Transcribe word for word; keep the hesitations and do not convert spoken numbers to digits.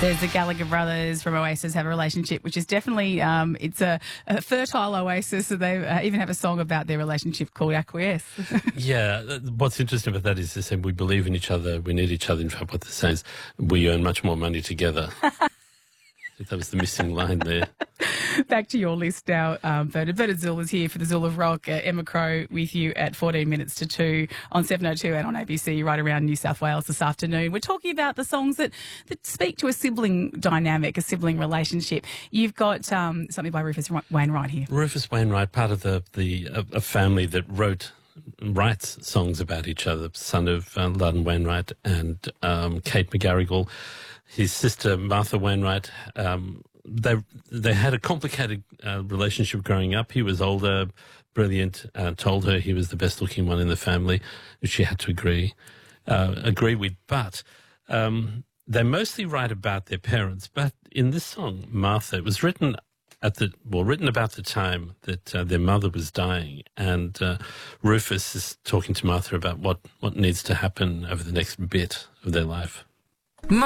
There's the Gallagher brothers from Oasis have a relationship, which is definitely, um, it's a, a fertile oasis. So they uh, even have a song about their relationship called Acquiesce. Yeah, what's interesting about that is they say we believe in each other, we need each other. In fact, what they say is we earn much more money together. That was the missing line there. Back to your list now, um, Bernard. Bernard Zill is here for the Zill of Rock. Uh, Emma Crow with you at fourteen minutes to two on seven oh two and on A B C right around New South Wales this afternoon. We're talking about the songs that, that speak to a sibling dynamic, a sibling relationship. You've got um, something by Rufus Wainwright here. Rufus Wainwright, part of the, the a, a family that wrote writes songs about each other, son of uh, Loudon Wainwright and um, Kate McGarrigle. His sister, Martha Wainwright, um, they they had a complicated uh, relationship growing up. He was older, brilliant, uh, told her he was the best-looking one in the family, which she had to agree uh, agree with. But um, they mostly write about their parents. But in this song, Martha, it was written at the well, written about the time that uh, their mother was dying, and uh, Rufus is talking to Martha about what, what needs to happen over the next bit of their life.